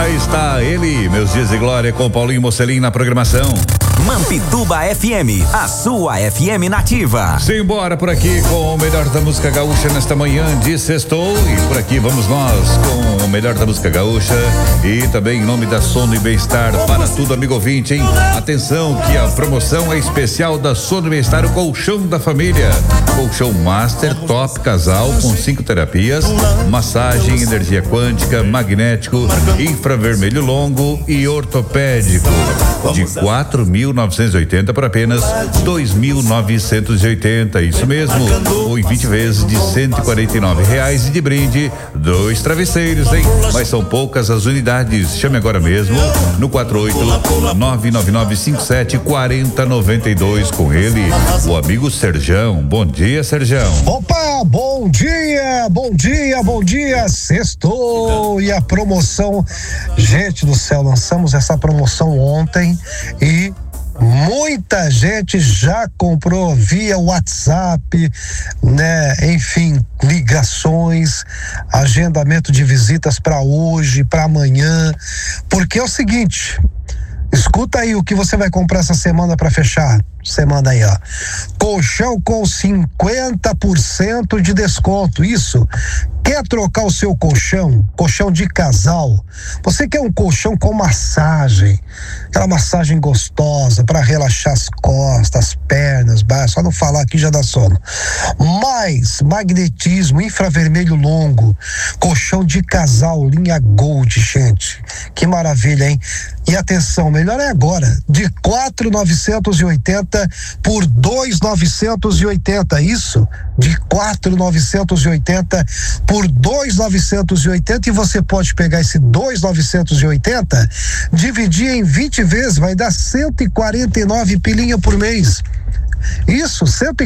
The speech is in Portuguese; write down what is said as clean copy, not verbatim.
Aí está ele, Meus Dias de Glória, com Paulinho Mocelin na programação. Mampituba FM, a sua FM nativa. Simbora por aqui com o melhor da música gaúcha nesta manhã de sextou. E por aqui vamos nós com o melhor da música gaúcha. E também em nome da Sono e Bem-Estar para tudo, amigo ouvinte, hein? Atenção que a promoção é especial da Sono e Bem-Estar, o colchão da família. Colchão Master Top Casal com 5 terapias, massagem, energia quântica, magnético, infravermelho longo e ortopédico. De 4.980 por apenas 2.980. Isso mesmo. Ou em 20 vezes de R$149 e de brinde 2 travesseiros, hein? Mas são poucas as unidades. Chame agora mesmo no 48999574092 com ele, o amigo Serjão. Bom dia, Serjão. Opa, bom dia, bom dia, bom dia. Sextou e a promoção, gente do céu, lançamos essa promoção ontem e muita gente já comprou via WhatsApp, né? Enfim, ligações, agendamento de visitas para hoje, para amanhã, porque é o seguinte, escuta aí o que você vai comprar essa semana para fechar. Semana aí, ó. Colchão com 50% de desconto. Isso. Quer trocar o seu colchão? Colchão de casal. Você quer um colchão com massagem? Aquela massagem gostosa para relaxar as costas, as pernas, só não falar aqui já dá sono. Mais magnetismo, infravermelho longo, colchão de casal, linha Gold, gente. Que maravilha, hein? E atenção, melhor é agora, de 4.980 por 2.980, isso, de 4.980 por 2.980, e você pode pegar esse 2.980, dividir em 20 vezes, vai dar 149 pilinha por mês. Isso,